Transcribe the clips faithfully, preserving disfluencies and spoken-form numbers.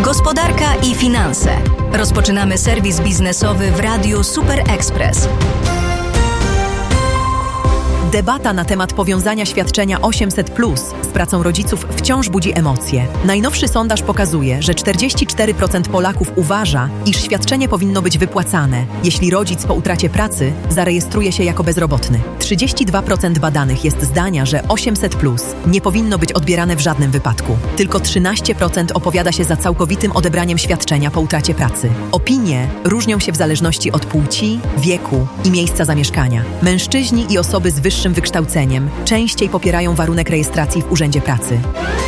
Gospodarka i finanse. Rozpoczynamy serwis biznesowy w Radiu Super Express. Debata na temat powiązania świadczenia osiemset plus z pracą rodziców wciąż budzi emocje. Najnowszy sondaż pokazuje, że czterdzieści cztery procent Polaków uważa, iż świadczenie powinno być wypłacane, jeśli rodzic po utracie pracy zarejestruje się jako bezrobotny. trzydzieści dwa procent badanych jest zdania, że osiemset plus nie powinno być odbierane w żadnym wypadku. Tylko trzynaście procent opowiada się za całkowitym odebraniem świadczenia po utracie pracy. Opinie różnią się w zależności od płci, wieku i miejsca zamieszkania. Mężczyźni i osoby z wyższym wykształceniem częściej popierają warunek rejestracji w Urzędzie Pracy.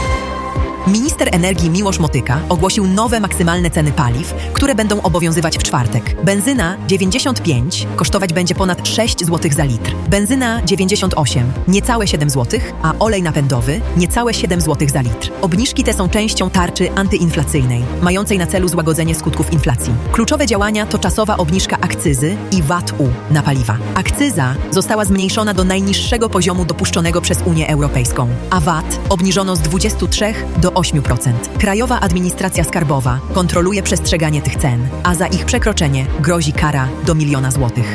Minister energii Miłosz Motyka ogłosił nowe maksymalne ceny paliw, które będą obowiązywać w czwartek. Benzyna dziewięćdziesiąt pięć kosztować będzie ponad sześć złotych za litr. Benzyna dziewięćdziesiąt osiem niecałe siedem złotych, a olej napędowy niecałe siedem złotych za litr. Obniżki te są częścią tarczy antyinflacyjnej, mającej na celu złagodzenie skutków inflacji. Kluczowe działania to czasowa obniżka akcyzy i V A T-u na paliwa. Akcyza została zmniejszona do najniższego poziomu dopuszczonego przez Unię Europejską, a V A T obniżono z dwudziestu trzech do ośmiu procent. Krajowa Administracja Skarbowa kontroluje przestrzeganie tych cen, a za ich przekroczenie grozi kara do miliona złotych.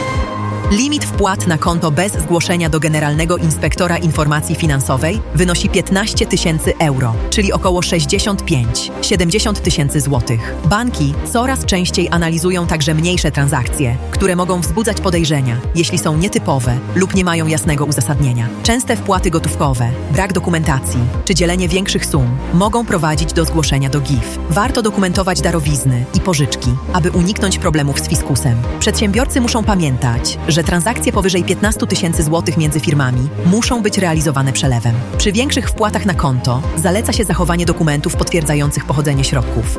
Limit wpłat na konto bez zgłoszenia do Generalnego Inspektora Informacji Finansowej wynosi piętnaście tysięcy euro, czyli około sześćdziesiąt pięć do siedemdziesięciu tysięcy złotych. Banki coraz częściej analizują także mniejsze transakcje, które mogą wzbudzać podejrzenia, jeśli są nietypowe lub nie mają jasnego uzasadnienia. Częste wpłaty gotówkowe, brak dokumentacji czy dzielenie większych sum mogą prowadzić do zgłoszenia do G I F. Warto dokumentować darowizny i pożyczki, aby uniknąć problemów z fiskusem. Przedsiębiorcy muszą pamiętać, że transakcje powyżej piętnastu tysięcy złotych między firmami muszą być realizowane przelewem. Przy większych wpłatach na konto zaleca się zachowanie dokumentów potwierdzających pochodzenie środków.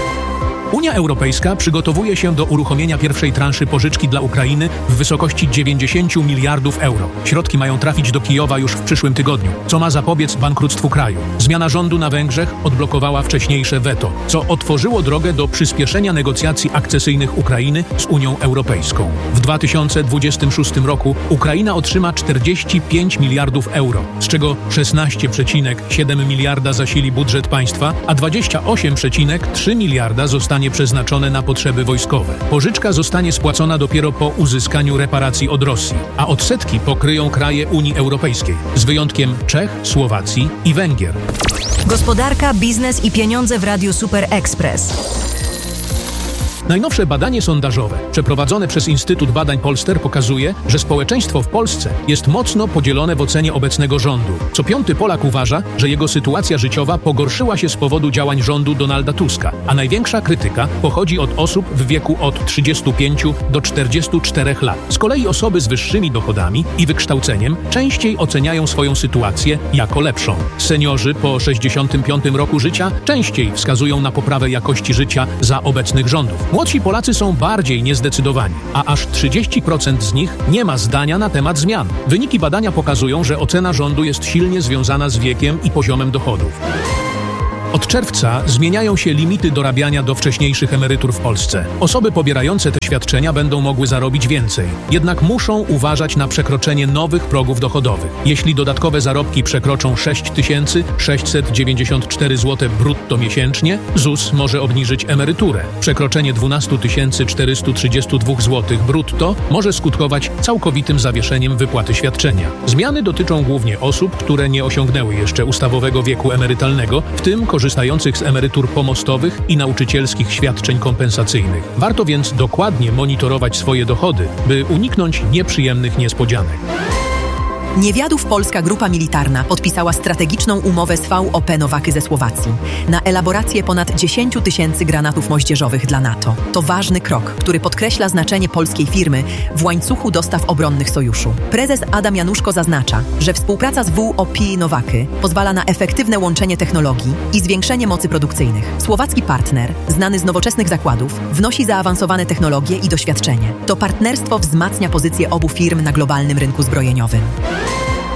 Unia Europejska przygotowuje się do uruchomienia pierwszej transzy pożyczki dla Ukrainy w wysokości dziewięćdziesiąt miliardów euro. Środki mają trafić do Kijowa już w przyszłym tygodniu, co ma zapobiec bankructwu kraju. Zmiana rządu na Węgrzech odblokowała wcześniejsze weto, co otworzyło drogę do przyspieszenia negocjacji akcesyjnych Ukrainy z Unią Europejską. W dwa tysiące dwudziestym szóstym roku Ukraina otrzyma czterdzieści pięć miliardów euro, z czego szesnaście przecinek siedem miliarda zasili budżet państwa, a dwadzieścia osiem przecinek trzy miliarda zostanie przeznaczone na potrzeby wojskowe. Pożyczka zostanie spłacona dopiero po uzyskaniu reparacji od Rosji, a odsetki pokryją kraje Unii Europejskiej, z wyjątkiem Czech, Słowacji i Węgier. Gospodarka, biznes i pieniądze w Radiu Super Express. Najnowsze badanie sondażowe, przeprowadzone przez Instytut Badań Polster, pokazuje, że społeczeństwo w Polsce jest mocno podzielone w ocenie obecnego rządu. Co piąty Polak uważa, że jego sytuacja życiowa pogorszyła się z powodu działań rządu Donalda Tuska, a największa krytyka pochodzi od osób w wieku od trzydziestu pięciu do czterdziestu czterech lat. Z kolei osoby z wyższymi dochodami i wykształceniem częściej oceniają swoją sytuację jako lepszą. Seniorzy po sześćdziesiątym piątym roku życia częściej wskazują na poprawę jakości życia za obecnych rządów. Młodsi Polacy są bardziej niezdecydowani, a aż trzydzieści procent z nich nie ma zdania na temat zmian. Wyniki badania pokazują, że ocena rządu jest silnie związana z wiekiem i poziomem dochodów. Od czerwca zmieniają się limity dorabiania do wcześniejszych emerytur w Polsce. Osoby pobierające te świadczenia będą mogły zarobić więcej, jednak muszą uważać na przekroczenie nowych progów dochodowych. Jeśli dodatkowe zarobki przekroczą sześć tysięcy sześćset dziewięćdziesiąt cztery złote brutto miesięcznie, ZUS może obniżyć emeryturę. Przekroczenie dwanaście tysięcy czterysta trzydzieści dwa złotych brutto może skutkować całkowitym zawieszeniem wypłaty świadczenia. Zmiany dotyczą głównie osób, które nie osiągnęły jeszcze ustawowego wieku emerytalnego, w tym korzystających z emerytur pomostowych i nauczycielskich świadczeń kompensacyjnych. Warto więc dokładnie monitorować swoje dochody, by uniknąć nieprzyjemnych niespodzianek. Niewiadów Polska Grupa Militarna podpisała strategiczną umowę z V O P Nowaky ze Słowacji na elaborację ponad dziesięć tysięcy granatów moździerzowych dla NATO. To ważny krok, który podkreśla znaczenie polskiej firmy w łańcuchu dostaw obronnych sojuszu. Prezes Adam Januszko zaznacza, że współpraca z V O P Nowaky pozwala na efektywne łączenie technologii i zwiększenie mocy produkcyjnych. Słowacki partner, znany z nowoczesnych zakładów, wnosi zaawansowane technologie i doświadczenie. To partnerstwo wzmacnia pozycję obu firm na globalnym rynku zbrojeniowym.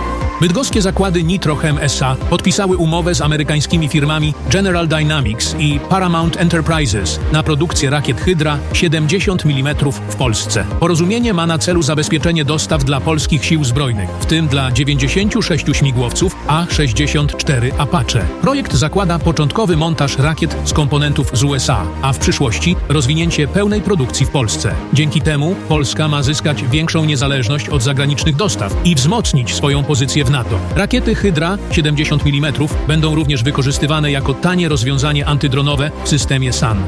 Bydgoskie zakłady Nitrochem S A podpisały umowę z amerykańskimi firmami General Dynamics i Paramount Enterprises na produkcję rakiet Hydra siedemdziesiąt milimetrów w Polsce. Porozumienie ma na celu zabezpieczenie dostaw dla polskich sił zbrojnych, w tym dla dziewięćdziesięciu sześciu śmigłowców A sześćdziesiąt cztery Apache. Projekt zakłada początkowy montaż rakiet z komponentów z U S A, a w przyszłości rozwinięcie pełnej produkcji w Polsce. Dzięki temu Polska ma zyskać większą niezależność od zagranicznych dostaw i wzmocnić swoją pozycję w NATO. Rakiety Hydra siedemdziesiąt milimetrów będą również wykorzystywane jako tanie rozwiązanie antydronowe w systemie S A N.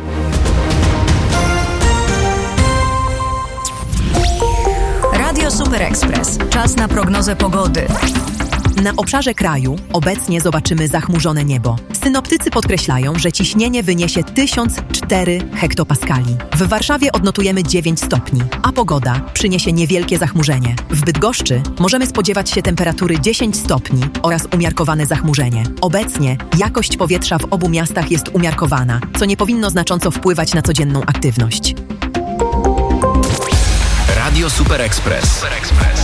Radio Super Express. Czas na prognozę pogody. Na obszarze kraju obecnie zobaczymy zachmurzone niebo. Synoptycy podkreślają, że ciśnienie wyniesie tysiąc cztery hektopaskali. W Warszawie odnotujemy dziewięć stopni, a pogoda przyniesie niewielkie zachmurzenie. W Bydgoszczy możemy spodziewać się temperatury dziesięć stopni oraz umiarkowane zachmurzenie. Obecnie jakość powietrza w obu miastach jest umiarkowana, co nie powinno znacząco wpływać na codzienną aktywność. Radio Super Express. Super Express.